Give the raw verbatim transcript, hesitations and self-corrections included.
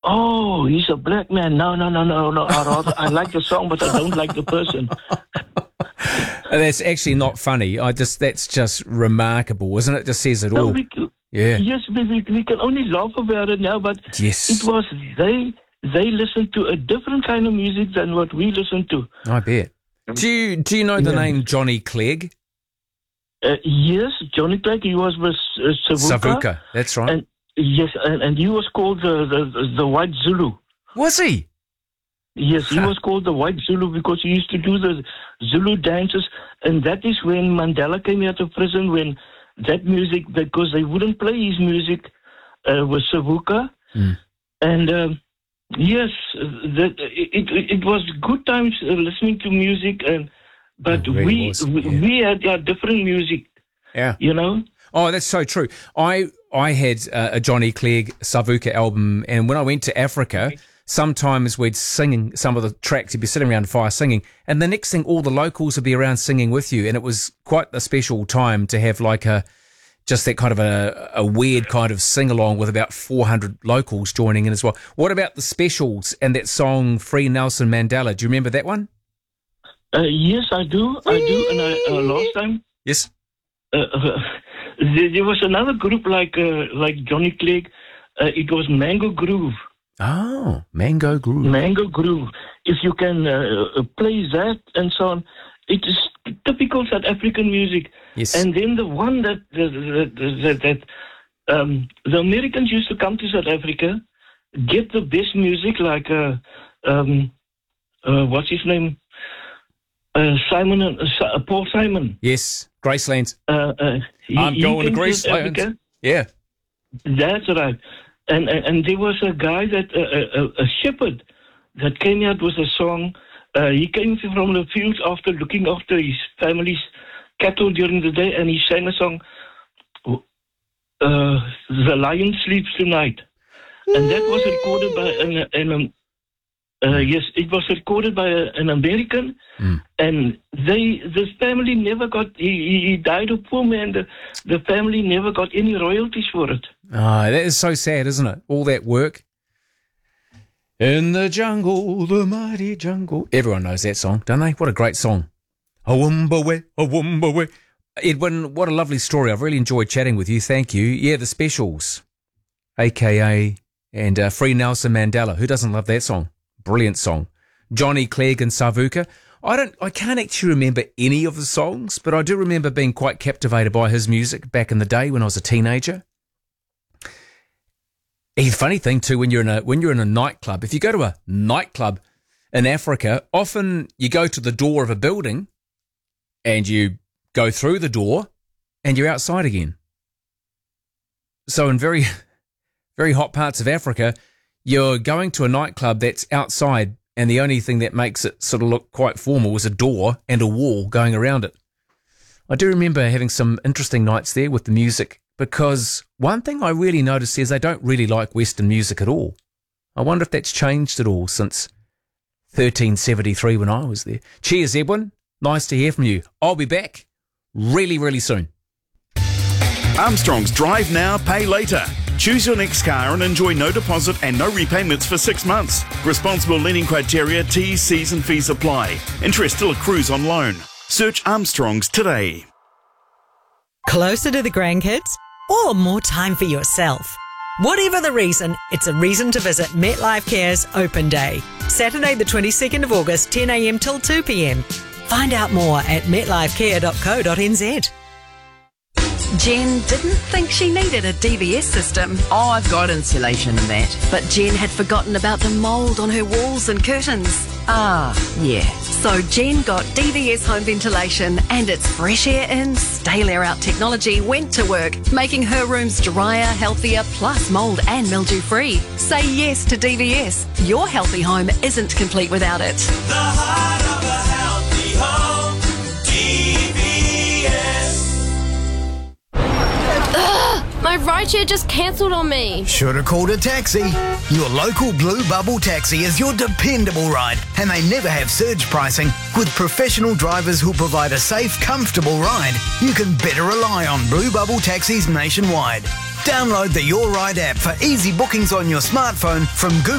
oh, he's a black man. No, no, no, no, no. I, rather, I like the song, but I don't like the person. That's actually not funny. I just that's just remarkable, isn't it? Just says it No, all. we, Yeah. Yes, we, we, we can only laugh about it now, but Yes. it was they they listened to a different kind of music than what we listen to. I bet. Do you do you know the Yeah. name Johnny Clegg? Uh, yes, Johnny Clegg, he was with uh, Savuka. Savuka, that's right. And yes, and, and he was called the, the the White Zulu. Was he? Yes, he was called the White Zulu because he used to do the Zulu dances, and that is when Mandela came out of prison, when that music, because they wouldn't play his music uh, with Savuka. Mm. And um, yes, that, it, it, it was good times uh, listening to music, and but It really we, was, we yeah. we had our different music, Yeah. you know? Oh, that's so true. I I had uh, a Johnny Clegg Savuka album, and when I went to Africa, sometimes we'd sing some of the tracks. You'd be sitting around a fire singing, and the next thing, all the locals would be around singing with you, and it was quite a special time to have like a just that kind of a, a weird kind of sing along with about four hundred locals joining in as well. What about the Specials and that song "Free Nelson Mandela"? Do you remember that one? Uh, yes, I do. I do. And I, uh, last time, Yes. uh, uh, there, there was another group like uh, like Johnny Clegg. Uh, it was Mango Groove. Oh, Mango Groove. Mango Groove. If you can uh, play that and so on, it is typical South African music. Yes. And then the one that that that, that um, the Americans used to come to South Africa, get the best music like uh, um, uh, what's his name, uh, Simon and uh, Paul Simon. Yes, Graceland. Uh, uh, he, I'm he going to came South Graceland. Africa. Yeah. That's right. And, and and there was a guy that uh, a, a shepherd that came out with a song. Uh, he came from the fields after looking after his family's cattle during the day, and he sang a song. Uh, the lion sleeps tonight, and that was recorded by an, an um, uh, yes, it was recorded by a, an American, Mm. and they the family never got. He, he died a poor man. The, the family never got any royalties for it. Ah, that is so sad, isn't it? All that work. In the jungle, the mighty jungle. Everyone knows that song, don't they? What a great song. A wumba a wumba Edwin, what a lovely story. I've really enjoyed chatting with you. Thank you. Yeah, the Specials, A K A and uh, Free Nelson Mandela. Who doesn't love that song? Brilliant song. Johnny Clegg and Savuka. I don't. I can't actually remember any of the songs, but I do remember being quite captivated by his music back in the day when I was a teenager. A funny thing too, when you're in a when you're in a nightclub, if you go to a nightclub in Africa, often you go to the door of a building and you go through the door and you're outside again. So in very, very hot parts of Africa, you're going to a nightclub that's outside, and the only thing that makes it sort of look quite formal is a door and a wall going around it. I do remember having some interesting nights there with the music, because one thing I really noticed is they don't really like Western music at all. I wonder if that's changed at all since thirteen seventy-three when I was there. Cheers, Edwin. Nice to hear from you. I'll be back really, really soon. Armstrong's Drive Now, Pay Later. Choose your next car and enjoy no deposit and no repayments for six months. Responsible lending criteria, T's, C's and fees apply. Interest still accrues on loan. Search Armstrong's today. Closer to the grandkids or more time for yourself? Whatever the reason, it's a reason to visit MetLife Care's Open Day. Saturday the twenty-second of August, ten a.m. till two p.m. Find out more at metlifecare dot co dot n z. Jen didn't think she needed a D V S system. Oh, I've got insulation and that. But Jen had forgotten about the mould on her walls and curtains. Ah, yeah. So Jen got D V S home ventilation, and its fresh air in, stale air out technology went to work, making her rooms drier, healthier, plus mould and mildew free. Say yes to D V S. Your healthy home isn't complete without it. The heart of a healthy home, D V S. My rideshare just cancelled on me. Should have called a taxi. Your local Blue Bubble taxi is your dependable ride, and they never have surge pricing. With professional drivers who provide a safe, comfortable ride, you can better rely on Blue Bubble taxis nationwide. Download the Your Ride app for easy bookings on your smartphone from Google